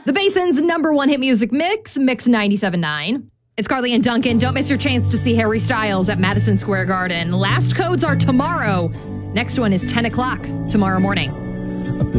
The Basin's number one hit music mix, Mix 97.9. It's Carly and Duncan. Don't miss your chance to see Harry Styles at Madison Square Garden. Last codes are tomorrow. Next one is 10 o'clock tomorrow morning.